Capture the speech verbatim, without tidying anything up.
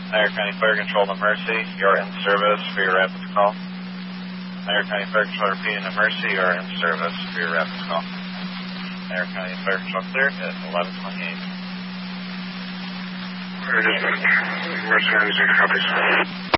Niagara County Fire Control to Mercy, you're in service for your rapid call. Niagara County Fire Control repeating to Mercy, you're in service for your rapid call. Niagara County Fire Control cleared at eleven twenty-eight. Fire dispatch, Mercy ninety-six copies.